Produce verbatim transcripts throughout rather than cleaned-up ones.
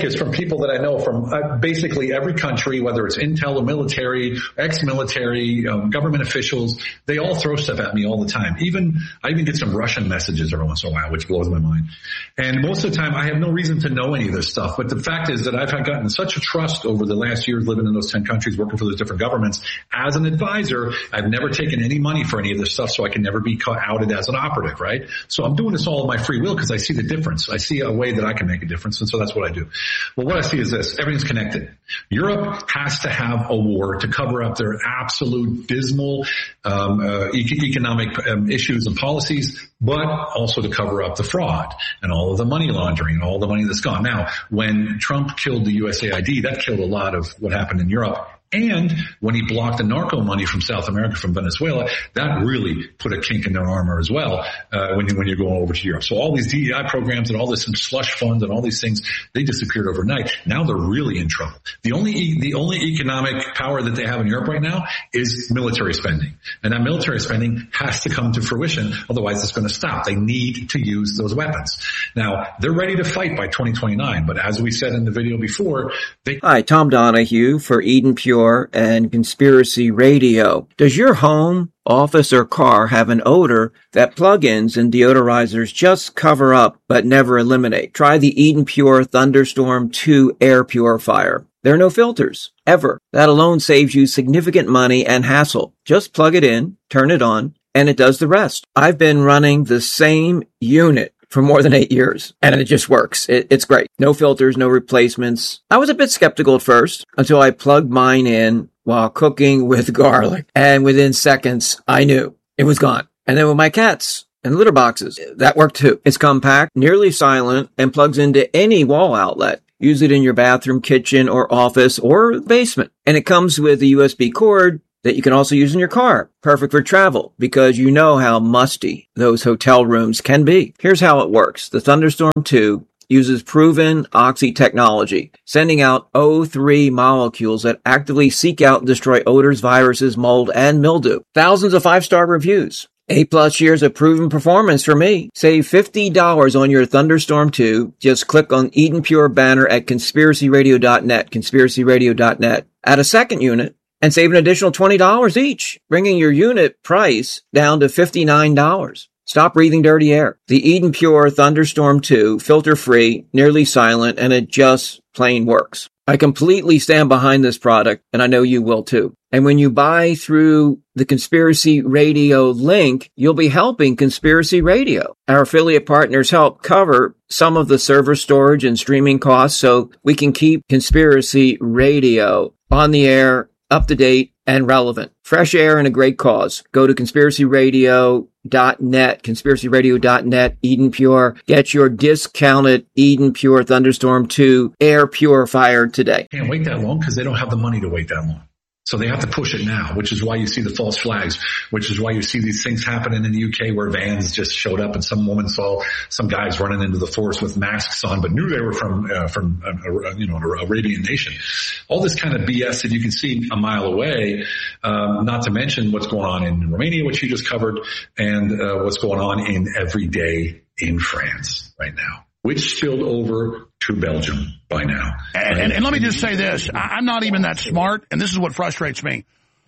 is from people that I know from uh, basically every country, whether it's intel or military, ex-military, um, government officials. They all throw stuff at me all the time. Even I even get some Russian messages every once in a while, which blows my mind. And most of the time, I have no reason to know any of this stuff. But the fact is that I've gotten such a trust over the last years living in those ten countries, working for those different governments. As an advisor, I've never taken any money for any of this stuff, so I can never be outed as an operative, right? So I'm doing this all of my free will because I see the difference. I see a way that I can make a difference, and so that's what I do. Well, what I see is this. Everything's connected. Europe has to have a war to cover up their absolute dismal um, uh, e- economic um, issues and policies, but also to cover up the fraud and all of the money laundering and all the money that's gone. Now, when Trump killed the U S A I D, that killed a lot of what happened in Europe. And when he blocked the narco money from South America, from Venezuela, that really put a kink in their armor as well, uh, when, you, when you're going over to Europe. So all these D E I programs and all this slush funds and all these things, they disappeared overnight. Now they're really in trouble. The only, the only economic power that they have in Europe right now is military spending. And that military spending has to come to fruition. Otherwise it's going to stop. They need to use those weapons. Now they're ready to fight by twenty twenty-nine. But as we said in the video before, they... Hi, Tom Donahue for Eden Pure and Conspiracy Radio. Does your home, office, or car have an odor that plugins and deodorizers just cover up but never eliminate? Try the Eden Pure Thunderstorm two air purifier. There are no filters, ever. That alone saves you significant money and hassle. Just plug it in, turn it on, and it does the rest. I've been running the same unit for more than eight years, and it just works. It, it's great. No filters, no replacements. I was a bit skeptical at first until I plugged mine in while cooking with garlic, and within seconds, I knew it was gone. And then with my cats and litter boxes, that worked too. It's compact, nearly silent, and plugs into any wall outlet. Use it in your bathroom, kitchen, or office, or basement. And it comes with a U S B cord that you can also use in your car. Perfect for travel, because you know how musty those hotel rooms can be. Here's how it works. The Thunderstorm two uses proven Oxy technology, sending out O three molecules that actively seek out and destroy odors, viruses, mold, and mildew. Thousands of five-star reviews. Eight plus years of proven performance for me. Save fifty dollars on your Thunderstorm two. Just click on Eden Pure banner at conspiracy radio dot net, conspiracy radio dot net. Add a second unit and save an additional twenty dollars each, bringing your unit price down to fifty-nine dollars. Stop breathing dirty air. The Eden Pure Thunderstorm two, filter-free, nearly silent, and it just plain works. I completely stand behind this product, and I know you will too. And when you buy through the Conspiracy Radio link, you'll be helping Conspiracy Radio. Our affiliate partners help cover some of the server storage and streaming costs so we can keep Conspiracy Radio on the air, up to date, and relevant. Fresh air and a great cause. Go to conspiracy radio dot net, conspiracy radio dot net, Eden Pure. Get your discounted Eden Pure Thunderstorm two air purifier today. Can't wait that long because they don't have the money to wait that long. So they have to push it now, which is why you see the false flags, which is why you see these things happening in the U K where vans just showed up and some woman saw some guys running into the forest with masks on, but knew they were from, uh, from, uh, you know, an Arabian nation. All this kind of B S that you can see a mile away, um, not to mention what's going on in Romania, which you just covered, and, uh, what's going on in every day in France right now, which spilled over to Belgium by now. And, and, and let me just say this. I'm not even that smart, and this is what frustrates me.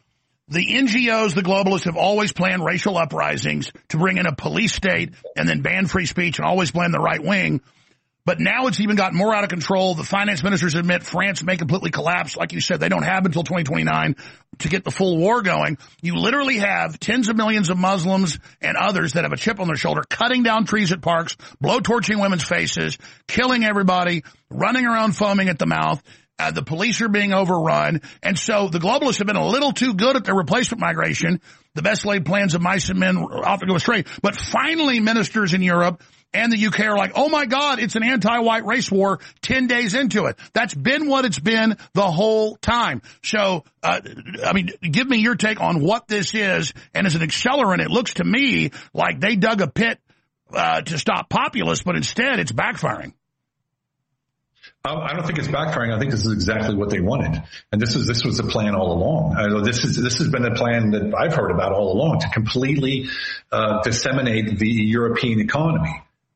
The N G Os, the globalists, have always planned racial uprisings to bring in a police state and then ban free speech and always blame the right wing. But now it's even gotten more out of control. The finance ministers admit France may completely collapse. Like you said, they don't have until twenty twenty-nine to get the full war going. You literally have tens of millions of Muslims and others that have a chip on their shoulder, cutting down trees at parks, blowtorching women's faces, killing everybody, running around foaming at the mouth. Uh, the police are being overrun. And so the globalists have been a little too good at their replacement migration. The best laid plans of mice and men often go astray. But finally, ministers in Europe and the U K are like, oh my God, it's an anti-white race war ten days into it. That's been what it's been the whole time. So, uh, I mean, give me your take on what this is. And as an accelerant, it looks to me like they dug a pit uh, to stop populists, but instead it's backfiring. I don't think it's backfiring. I think this is exactly what they wanted. And this is, this was the plan all along. Uh, this is, this has been the plan that I've heard about all along, to completely, uh, disseminate the European economy.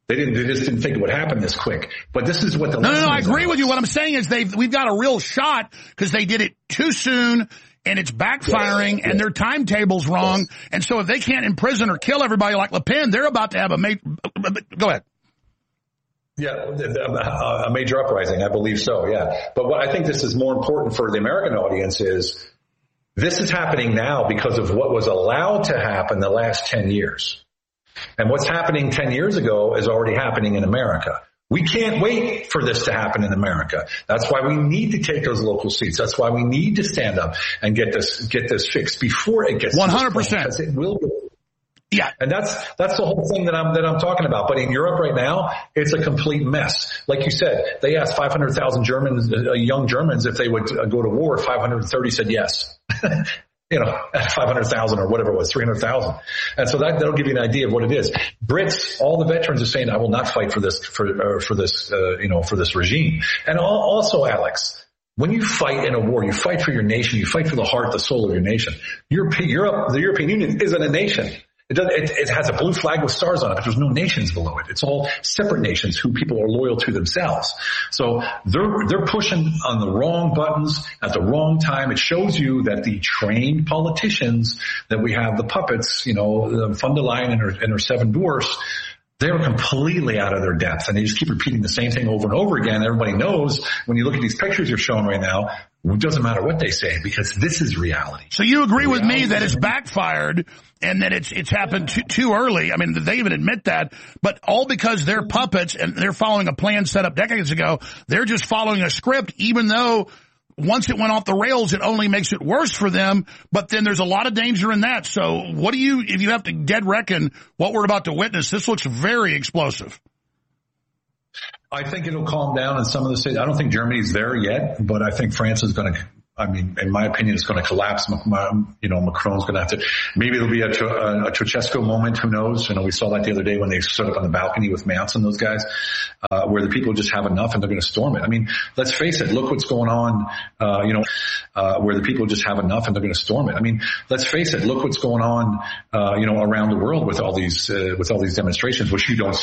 They didn't. They just didn't think it would happen this quick. But this is what the no, no, no. I agree about. with you. What I'm saying is they've we've got a real shot because they did it too soon, and it's backfiring, yes. and their timetable's wrong. Yes. And so if they can't imprison or kill everybody like Le Pen, they're about to have a major. Go ahead. Yeah, a major uprising. I believe so. Yeah, but what I think this is more important for the American audience is this is happening now because of what was allowed to happen the last ten years. And what's happening ten years ago is already happening in America. We can't wait for this to happen in America. That's why we need to take those local seats. That's why we need to stand up and get this get this fixed before it gets one hundred percent. Because it will. Yeah, and that's that's the whole thing that I'm that I'm talking about. But in Europe right now, it's a complete mess. Like you said, they asked five hundred thousand Germans, uh, young Germans, if they would uh, go to war. five hundred thirty said yes. You know, at five hundred thousand or whatever it was, three hundred thousand. And so that, that'll give you an idea of what it is. Brits, all the veterans are saying, I will not fight for this, for, uh, for this, uh, you know, for this regime. And also, Alex, when you fight in a war, you fight for your nation, you fight for the heart, the soul of your nation. Europe, Europe, the European Union isn't a nation. It, does, it, it has a blue flag with stars on it, but there's no nations below it. It's all separate nations who people are loyal to themselves. So they're they're pushing on the wrong buttons at the wrong time. It shows you that the trained politicians that we have, the puppets, you know, von der Leyen and her, and her seven dwarfs, they're completely out of their depth, and they just keep repeating the same thing over and over again. Everybody knows when you look at these pictures you're showing right now, it doesn't matter what they say because this is reality. So you agree with me that it's backfired and that it's it's happened too, too early. I mean, they even admit that, but all because they're puppets and they're following a plan set up decades ago. They're just following a script, even though once it went off the rails, it only makes it worse for them. But then there's a lot of danger in that. So what do you, if you have to dead reckon what we're about to witness, this looks very explosive. I think it'll calm down in some of the states. I don't think Germany's there yet, but I think France is going to, I mean, in my opinion, it's going to collapse. You know, Macron's going to have to, maybe it'll be a, a, a Ceausescu moment. Who knows? You know, we saw that the other day when they stood up on the balcony with Mance and those guys, uh, where the people just have enough and they're going to storm it. I mean, let's face it. Look what's going on, uh, you know, uh, where the people just have enough and they're going to storm it. I mean, let's face it. Look what's going on, uh, you know, around the world with all these, uh, with all these demonstrations, which you don't